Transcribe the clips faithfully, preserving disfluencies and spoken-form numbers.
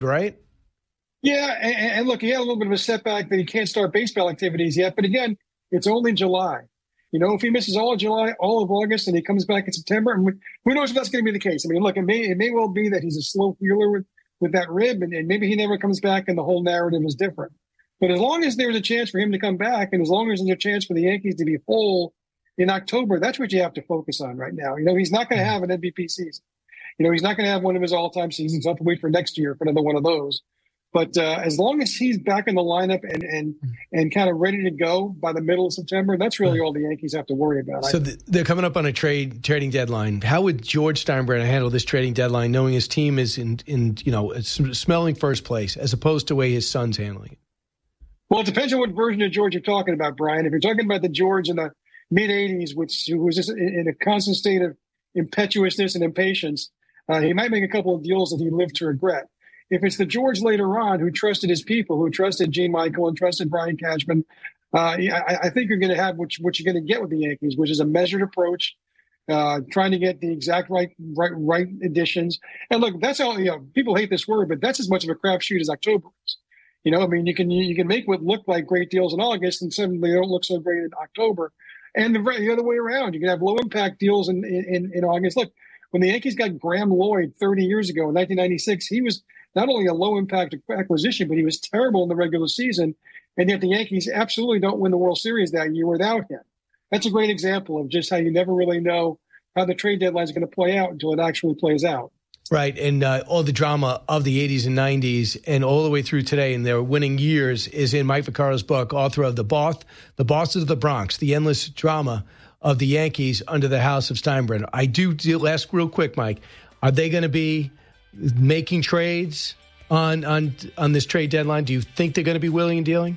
right? Yeah, and, and look, he had a little bit of a setback that he can't start baseball activities yet. But again, it's only July. You know, if he misses all of July, all of August, and he comes back in September, and who knows if that's going to be the case? I mean, look, it may it may well be that he's a slow healer with, with that rib, and, and maybe he never comes back, and the whole narrative is different. But as long as there's a chance for him to come back, and as long as there's a chance for the Yankees to be whole in October, that's what you have to focus on right now. You know, he's not going to have an M V P season. You know, he's not going to have one of his all-time seasons. I'll have to wait for next year for another one of those. But uh, as long as he's back in the lineup and and and kind of ready to go by the middle of September, that's really all the Yankees have to worry about. So the, they're coming up on a trade trading deadline. How would George Steinbrenner handle this trading deadline, knowing his team is in, in you know smelling first place, as opposed to the way his son's handling it? Well, it depends on what version of George you're talking about, Brian. If you're talking about the George in the mid eighties, which who was just in a constant state of impetuousness and impatience, uh, he might make a couple of deals that he lived to regret. If it's the George later on who trusted his people, who trusted Gene Michael and trusted Brian Cashman, uh, I, I think you're going to have what, what you're going to get with the Yankees, which is a measured approach, uh, trying to get the exact right, right, right additions. And look, that's all. You know, people hate this word, but that's as much of a crapshoot as October is. You know, I mean, you can you can make what look like great deals in August, and suddenly they don't look so great in October. And the, the other way around, you can have low impact deals in in, in August. Look, when the Yankees got Graham Lloyd thirty years ago in nineteen ninety-six, he was not only a low-impact acquisition, but he was terrible in the regular season, and yet the Yankees absolutely don't win the World Series that year without him. That's a great example of just how you never really know how the trade deadline is going to play out until it actually plays out. Right, and uh, all the drama of the eighties and nineties and all the way through today in their winning years is in Mike Vaccaro's book, author of The Boss, The Bosses of the Bronx, the endless drama of the Yankees under the House of Steinbrenner. I do, do ask real quick, Mike, are they going to be making trades on on on this trade deadline? Do you think they're going to be willing and dealing?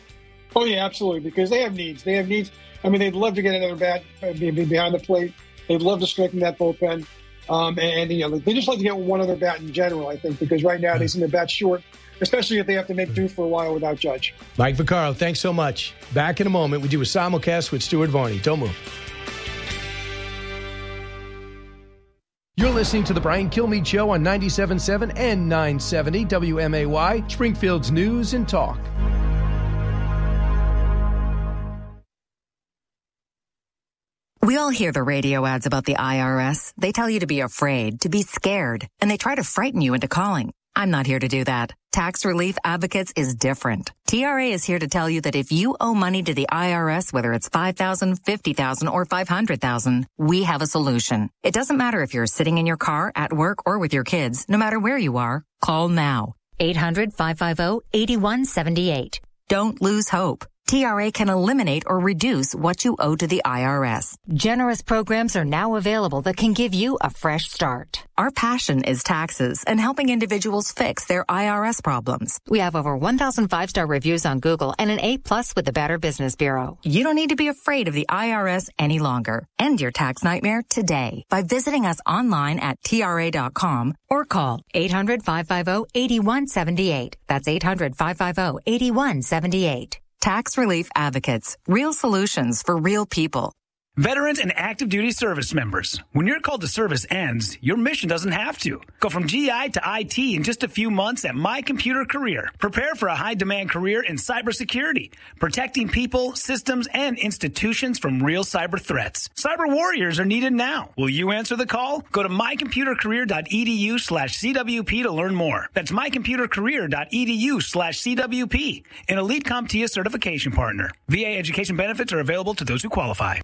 Oh yeah, absolutely, because they have needs. They have needs. I mean, they'd love to get another bat behind the plate. They'd love to strengthen that bullpen, um, and, and you know they just like to get one other bat in general. I think because right now they seem to bat short, especially if they have to make do for a while without Judge. Mike Vaccaro, thanks so much. Back in a moment, we do a simulcast with Stuart Varney. Don't move. You're listening to the Brian Kilmeade Show on ninety-seven point seven and nine seventy W M A Y, Springfield's News and Talk. We all hear the radio ads about the I R S. They tell you to be afraid, to be scared, and they try to frighten you into calling. I'm not here to do that. Tax Relief Advocates is different. T R A is here to tell you that if you owe money to the I R S, whether it's five thousand dollars, fifty thousand dollars, or five hundred thousand dollars, we have a solution. It doesn't matter if you're sitting in your car, at work, or with your kids. No matter where you are, call now. eight hundred, five five zero, eight one seven eight. Don't lose hope. T R A can eliminate or reduce what you owe to the I R S. Generous programs are now available that can give you a fresh start. Our passion is taxes and helping individuals fix their I R S problems. We have over one thousand five-star reviews on Google and an A plus with the Better Business Bureau. You don't need to be afraid of the I R S any longer. End your tax nightmare today by visiting us online at T R A dot com or call eight hundred, five five zero, eight one seven eight. That's eight hundred, five five zero, eight one seven eight. Tax Relief Advocates. Real solutions for real people. Veterans and active duty service members. When your call to service ends, your mission doesn't have to. Go from G I to I T in just a few months at My Computer Career. Prepare for a high-demand career in cybersecurity, protecting people, systems, and institutions from real cyber threats. Cyber warriors are needed now. Will you answer the call? Go to mycomputercareer.edu slash CWP to learn more. That's mycomputercareer.edu slash CWP, an Elite CompTIA certification partner. V A education benefits are available to those who qualify.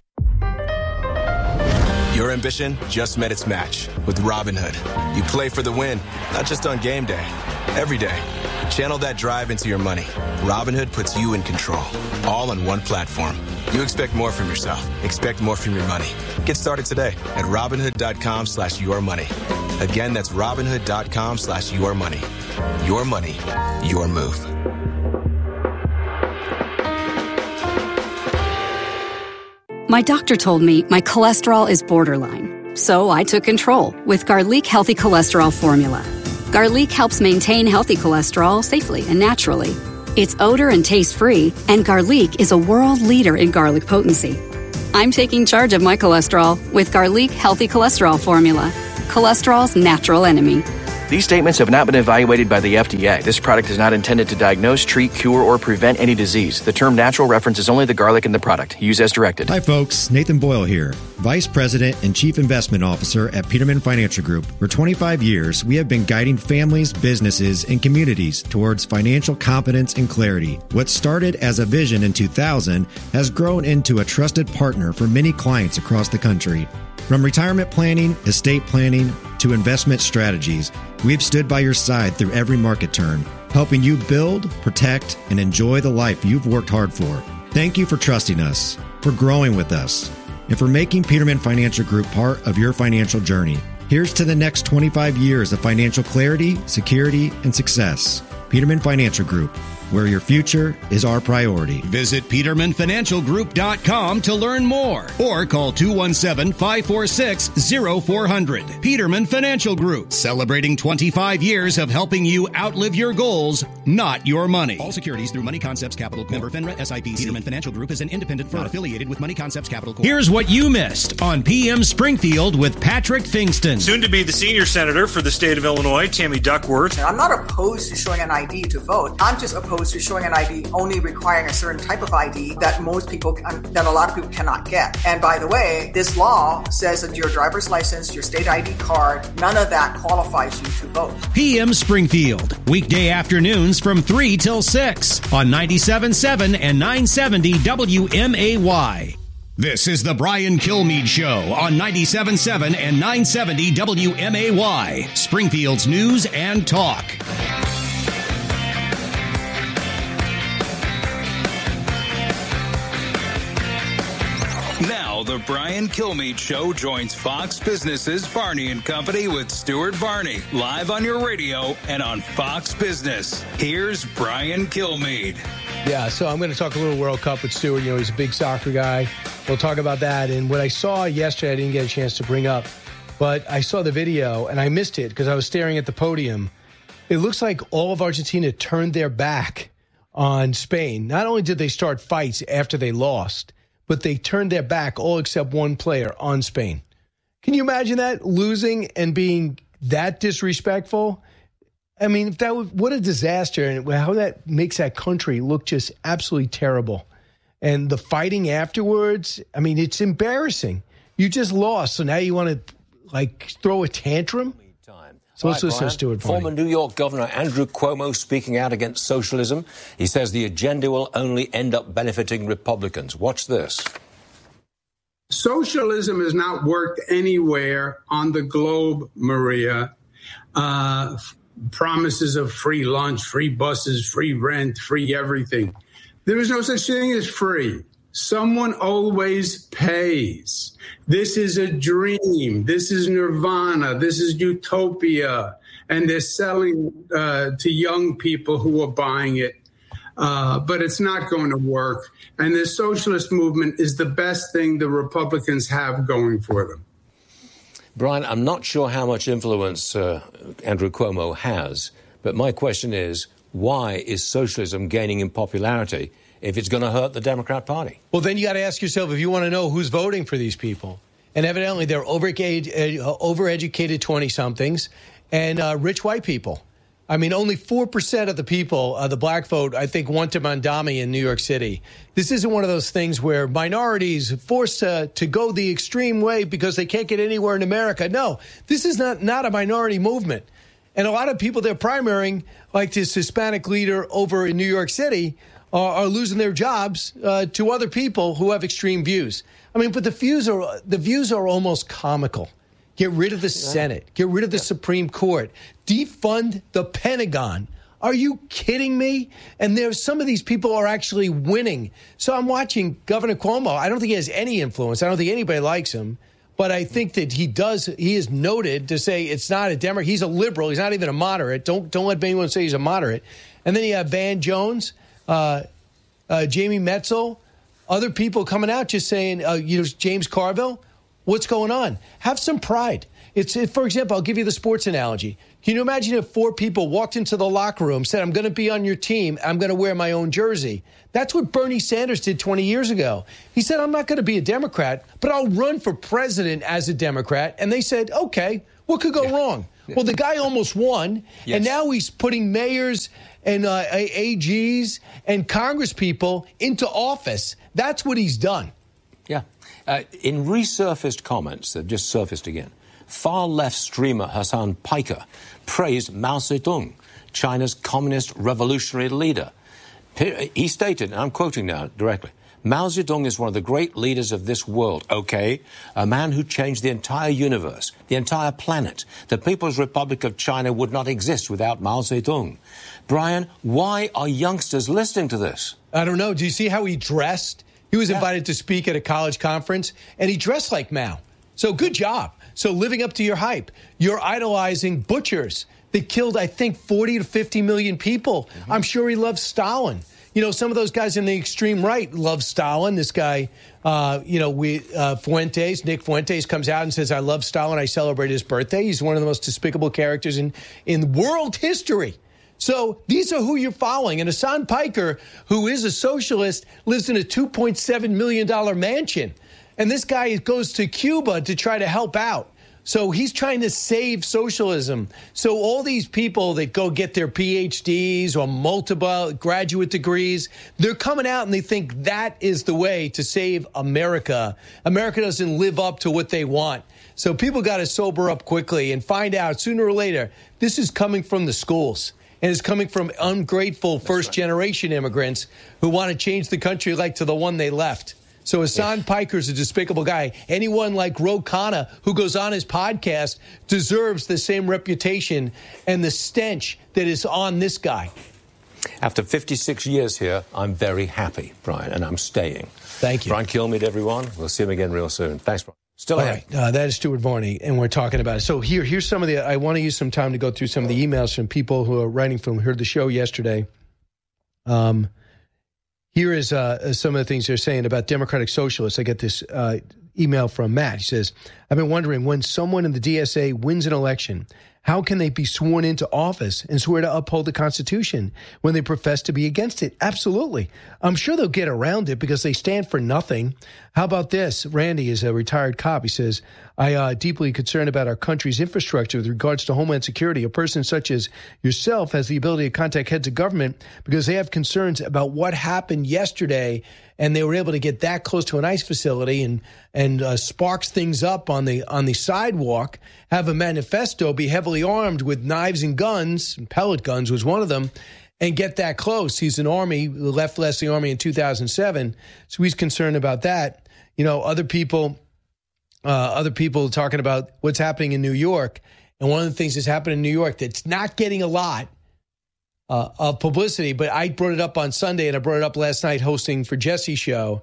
Your ambition just met its match with Robinhood. You play for the win, not just on game day, every day. Channel that drive into your money. Robinhood puts you in control, all on one platform. You expect more from yourself. Expect more from your money. Get started today at Robinhood.com slash your money. Again, that's Robinhood.com slash your money. Your money, your move. My doctor told me my cholesterol is borderline, so I took control with Garlic Healthy Cholesterol Formula. Garlic helps maintain healthy cholesterol safely and naturally. It's odor and taste-free, and Garlic is a world leader in garlic potency. I'm taking charge of my cholesterol with Garlic Healthy Cholesterol Formula, cholesterol's natural enemy. These statements have not been evaluated by the F D A. This product is not intended to diagnose, treat, cure, or prevent any disease. The term natural references only the garlic in the product. Use as directed. Hi, folks. Nathan Boyle here, Vice President and Chief Investment Officer at Peterman Financial Group. For twenty-five years, we have been guiding families, businesses, and communities towards financial competence and clarity. What started as a vision in two thousand has grown into a trusted partner for many clients across the country. From retirement planning, estate planning, to investment strategies, we've stood by your side through every market turn, helping you build, protect, and enjoy the life you've worked hard for. Thank you for trusting us, for growing with us, and for making Peterman Financial Group part of your financial journey. Here's to the next twenty-five years of financial clarity, security, and success. Peterman Financial Group, where your future is our priority. Visit peterman financial group dot com to learn more or call two one seven, five four six, zero four zero zero. Peterman Financial Group, celebrating twenty-five years of helping you outlive your goals, not your money. All securities through Money Concepts Capital Corp. Member FINRA S I P C. Peterman Financial Group is an independent firm affiliated with Money Concepts Capital Corp. Here's what you missed on P M Springfield with Patrick Fingston. Soon to be the senior senator for the state of Illinois, Tammy Duckworth. I'm not opposed to showing an I D to vote. I'm just opposed to showing an I D only requiring a certain type of I D that most people, that a lot of people cannot get. And by the way, this law says that your driver's license, your state I D card, none of that qualifies you to vote. P M Springfield, weekday afternoons from three till six on ninety-seven point seven and nine seventy W M A Y. This is the Brian Kilmeade Show on ninety-seven point seven and nine seventy W M A Y, Springfield's news and talk. Now, the Brian Kilmeade Show joins Fox Business's Varney and Company with Stuart Varney, live on your radio and on Fox Business. Here's Brian Kilmeade. Yeah, so I'm going to talk a little World Cup with Stuart. You know, he's a big soccer guy. We'll talk about that. And what I saw yesterday, I didn't get a chance to bring up, but I saw the video and I missed it because I was staring at the podium. It looks like all of Argentina turned their back on Spain. Not only did they start fights after they lost, but they turned their back, all except one player, on Spain. Can you imagine that? Losing and being that disrespectful? I mean, if that was, what a disaster, and how that makes that country look just absolutely terrible. And the fighting afterwards, I mean, it's embarrassing. You just lost, so now you want to, like, throw a tantrum? So let's listen to Stuart Varney. Former New York Governor Andrew Cuomo speaking out against socialism. He says the agenda will only end up benefiting Republicans. Watch this. Socialism has not worked anywhere on the globe, Maria. Uh, promises of free lunch, free buses, free rent, free everything. There is no such thing as free. Someone always pays. This is a dream. This is nirvana. This is utopia. And they're selling uh, to young people who are buying it. Uh, but it's not going to work. And the socialist movement is the best thing the Republicans have going for them. Brian, I'm not sure how much influence uh, Andrew Cuomo has, but my question is, why is socialism gaining in popularity if it's going to hurt the Democrat Party? Well, then you got to ask yourself if you want to know who's voting for these people. And evidently they're overeducated, uh, overeducated twenty-somethings and uh, rich white people. I mean, only four percent of the people, uh, the black vote, I think, went to Mondami in New York City. This isn't one of those things where minorities are forced to, to go the extreme way because they can't get anywhere in America. No, this is not, not a minority movement. And a lot of people they're primarying, like this Hispanic leader over in New York City, are, are losing their jobs uh, to other people who have extreme views. I mean, but the views are the views are almost comical. Get rid of the Senate. Get rid of the yeah. Supreme Court. Defund the Pentagon. Are you kidding me? And there's some of these people are actually winning. So I'm watching Governor Cuomo. I don't think he has any influence. I don't think anybody likes him. But I think that he does. He is noted to say it's not a Democrat. He's a liberal. He's not even a moderate. Don't don't let anyone say he's a moderate. And then you have Van Jones, uh, uh, Jamie Metzel, other people coming out just saying, uh, you know, James Carville. What's going on? Have some pride. It's, for example, I'll give you the sports analogy. Can you imagine if four people walked into the locker room, said, I'm going to be on your team, I'm going to wear my own jersey? That's what Bernie Sanders did twenty years ago. He said, I'm not going to be a Democrat, but I'll run for president as a Democrat. And they said, okay, what could go yeah. wrong? Well, the guy almost won, yes. and now he's putting mayors and uh, A Gs and Congress people into office. That's what he's done. Yeah. Uh, in resurfaced comments that just surfaced again, far-left streamer Hassan Piker praised Mao Zedong, China's communist revolutionary leader. He stated, and I'm quoting now directly, Mao Zedong is one of the great leaders of this world, okay? A man who changed the entire universe, the entire planet. The People's Republic of China would not exist without Mao Zedong. Brian, why are youngsters listening to this? I don't know. Do you see how he dressed? He was yeah. invited to speak at a college conference, and he dressed like Mao. So good job. So living up to your hype. You're idolizing butchers that killed, I think, forty to fifty million people. Mm-hmm. I'm sure he loves Stalin. You know, some of those guys in the extreme right love Stalin. This guy, uh, you know, we uh, Fuentes, Nick Fuentes comes out and says, I love Stalin. I celebrate his birthday. He's one of the most despicable characters in, in world history. So these are who you're following. And Hassan Piker, who is a socialist, lives in a two point seven million dollars mansion. And this guy goes to Cuba to try to help out. So he's trying to save socialism. So all these people that go get their P H Ds or multiple graduate degrees, they're coming out and they think that is the way to save America. America doesn't live up to what they want. So people got to sober up quickly and find out sooner or later this is coming from the schools. And it's coming from ungrateful first-generation immigrants who want to change the country like to the one they left. So Hassan Piker's a despicable guy. Anyone like Ro Khanna, who goes on his podcast, deserves the same reputation and the stench that is on this guy. After fifty-six years here, I'm very happy, Brian, and I'm staying. Thank you. Brian Kilmeade, everyone. We'll see him again real soon. Thanks, Brian. Still All right. Uh, that is Stuart Varney, and we're talking about it. So here, here's some of the, I want to use some time to go through some of the emails from people who are writing from, heard the show yesterday. Um. Here is uh, some of the things they're saying about Democratic Socialists. I get this uh, email from Matt. He says, I've been wondering, when someone in the D S A wins an election, how can they be sworn into office and swear to uphold the Constitution when they profess to be against it? Absolutely. I'm sure they'll get around it because they stand for nothing. How about this? Randy is a retired cop. He says, I uh, deeply concerned about our country's infrastructure with regards to Homeland Security. A person such as yourself has the ability to contact heads of government because they have concerns about what happened yesterday, and they were able to get that close to an ICE facility and and uh, sparks things up on the on the sidewalk, have a manifesto, be heavily armed with knives and guns, and pellet guns was one of them, and get that close. He's an Army, left left the Army in two thousand seven, so he's concerned about that. You know, other people... Uh, other people talking about what's happening in New York. And one of the things that's happened in New York that's not getting a lot uh, of publicity, but I brought it up on Sunday and I brought it up last night hosting for Jesse's show,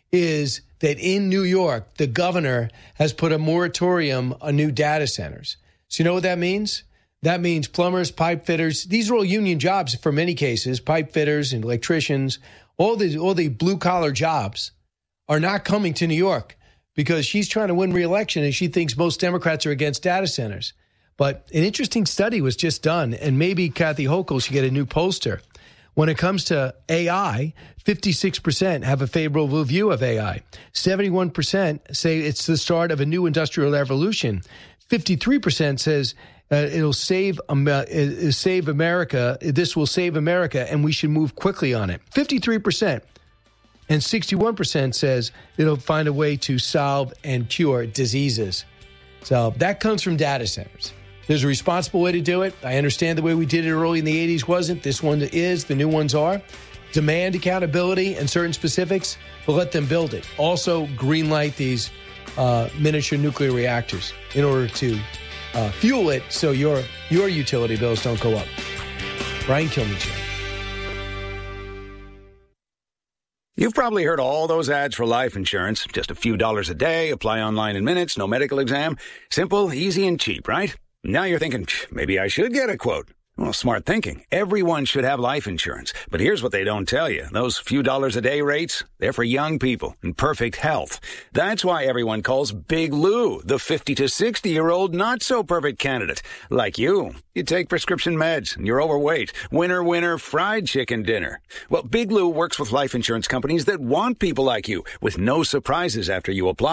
is that in New York, the governor has put a moratorium on new data centers. So you know what that means? That means plumbers, pipe fitters. These are all union jobs for many cases, pipe fitters and electricians. All the, all the blue-collar jobs are not coming to New York, because she's trying to win re-election and she thinks most Democrats are against data centers. But an interesting study was just done, and maybe Kathy Hochul should get a new poster. When it comes to A I, fifty-six percent have a favorable view of A I. seventy-one percent say it's the start of a new industrial revolution. fifty-three percent says uh, it'll save, um, uh, save America. This will save America, and we should move quickly on it. fifty-three percent. And sixty-one percent says it'll find a way to solve and cure diseases. So that comes from data centers. There's a responsible way to do it. I understand the way we did it early in the eighties wasn't. This one is. The new ones are. Demand accountability and certain specifics, but let them build it. Also, green light these uh, miniature nuclear reactors in order to uh, fuel it so your, your utility bills don't go up. Brian Kilmeade Show. You've probably heard all those ads for life insurance. Just a few dollars a day, apply online in minutes, no medical exam. Simple, easy, and cheap, right? Now you're thinking, maybe I should get a quote. Well, smart thinking. Everyone should have life insurance. But here's what they don't tell you. Those few dollars a day rates, they're for young people in perfect health. That's why everyone calls Big Lou the fifty to sixty-year-old not-so-perfect candidate. Like you. You take prescription meds, and you're overweight. Winner, winner, fried chicken dinner. Well, Big Lou works with life insurance companies that want people like you, with no surprises after you apply.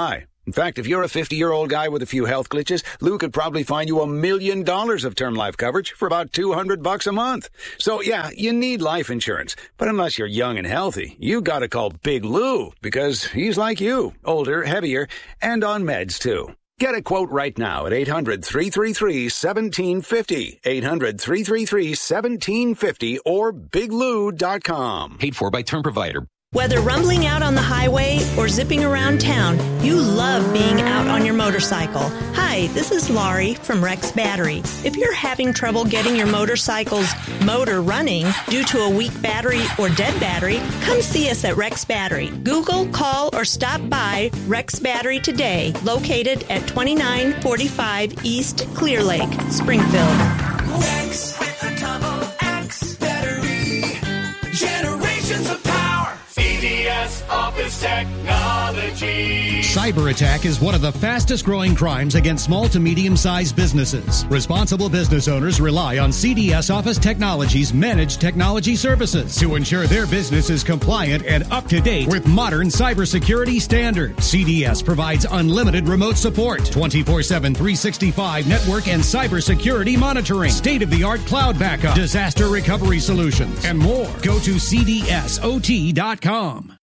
In fact, if you're a fifty-year-old guy with a few health glitches, Lou could probably find you a million dollars of term life coverage for about two hundred bucks a month. So yeah, you need life insurance. But unless you're young and healthy, you gotta call Big Lou, because he's like you, older, heavier, and on meds too. Get a quote right now at eight hundred, three three three, one seven five zero, eight hundred, three three three, one seven five zero, or big lou dot com. Paid for by term provider. Whether rumbling out on the highway or zipping around town, you love being out on your motorcycle. Hi, this is Laurie from Rex Battery. If you're having trouble getting your motorcycle's motor running due to a weak battery or dead battery, come see us at Rex Battery. Google, call, or stop by Rex Battery today, located at twenty-nine forty-five East Clear Lake, Springfield. Rex with a double X battery. Generations of power. C D S Office Technology. Cyber attack is one of the fastest growing crimes against small to medium-sized businesses. Responsible business owners rely on C D S Office Technology's managed technology services to ensure their business is compliant and up to date with modern cybersecurity standards. C D S provides unlimited remote support, twenty-four seven, three sixty-five network and cybersecurity monitoring, state-of-the-art cloud backup, disaster recovery solutions, and more. Go to C D S O T dot com.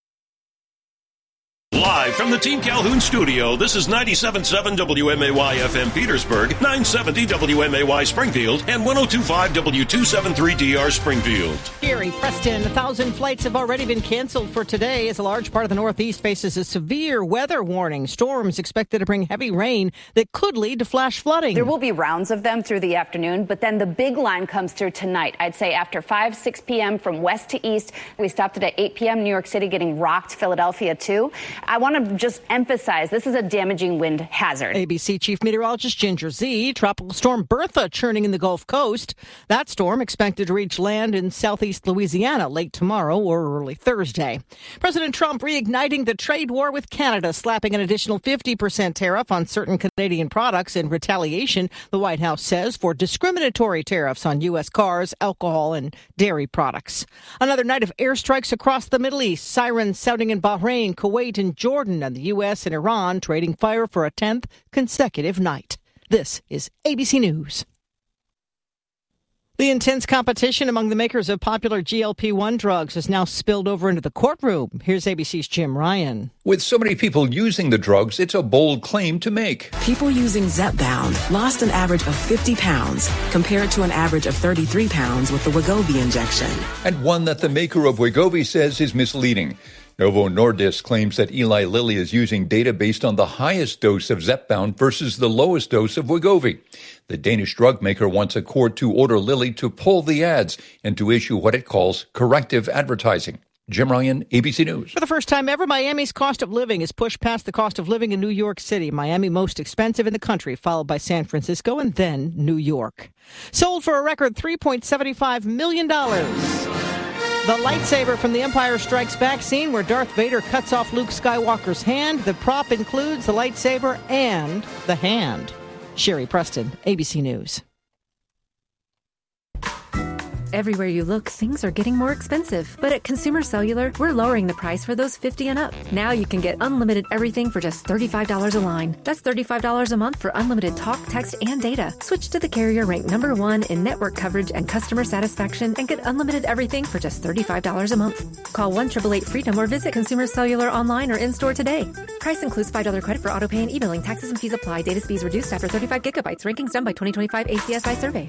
Live from the Team Calhoun studio, this is ninety-seven point seven W M A Y F M Petersburg, nine seventy W M A Y Springfield, and one oh two point five W two seventy-three D R Springfield. Gary Preston, a thousand flights have already been canceled for today as a large part of the Northeast faces a severe weather warning. Storms expected to bring heavy rain that could lead to flash flooding. There will be rounds of them through the afternoon, but then the big line comes through tonight. I'd say after five, six p.m. from west to east. We stopped it at eight p.m. New York City getting rocked, Philadelphia too. I want to just emphasize this is a damaging wind hazard. A B C Chief Meteorologist Ginger Zee. Tropical storm Bertha churning in the Gulf Coast. That storm expected to reach land in southeast Louisiana late tomorrow or early Thursday. President Trump reigniting the trade war with Canada, slapping an additional fifty percent tariff on certain Canadian products in retaliation, the White House says, for discriminatory tariffs on U S cars, alcohol, and dairy products. Another night of airstrikes across the Middle East. Sirens sounding in Bahrain, Kuwait, and Jordan, and the U S and Iran trading fire for a tenth consecutive night. This is A B C News. The intense competition among the makers of popular G L P one drugs has now spilled over into the courtroom. Here's A B C's Jim Ryan. With so many people using the drugs, it's a bold claim to make. People using Zepbound lost an average of fifty pounds compared to an average of thirty-three pounds with the Wegovy injection. And one that the maker of Wegovy says is misleading. Novo Nordisk claims that Eli Lilly is using data based on the highest dose of Zepbound versus the lowest dose of Wegovy. The Danish drug maker wants a court to order Lilly to pull the ads and to issue what it calls corrective advertising. Jim Ryan, A B C News. For the first time ever, Miami's cost of living is pushed past the cost of living in New York City. Miami most expensive in the country, followed by San Francisco and then New York. Sold for a record three point seven five million dollars. The lightsaber from The Empire Strikes Back scene where Darth Vader cuts off Luke Skywalker's hand. The prop includes the lightsaber and the hand. Sherry Preston, A B C News. Everywhere you look, things are getting more expensive. But at Consumer Cellular, we're lowering the price for those fifty and up. Now you can get unlimited everything for just thirty-five dollars a line. That's thirty-five dollars a month for unlimited talk, text, and data. Switch to the carrier ranked number one in network coverage and customer satisfaction and get unlimited everything for just thirty-five dollars a month. Call one eight eight eight freedom or visit Consumer Cellular online or in-store today. Price includes five dollars credit for auto pay and e-billing. Taxes and fees apply. Data speeds reduced after thirty-five gigabytes. Rankings done by twenty twenty-five A C S I survey.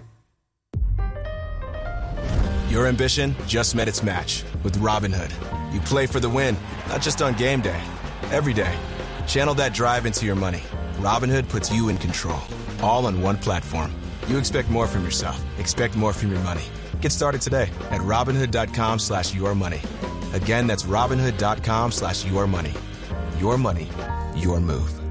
Your ambition just met its match with Robinhood. You play for the win, not just on game day, every day. Channel that drive into your money. Robinhood puts you in control, all on one platform. You expect more from yourself. Expect more from your money. Get started today at Robinhood.com slash your money. Again, that's Robinhood.com slash your money. Your money, your move.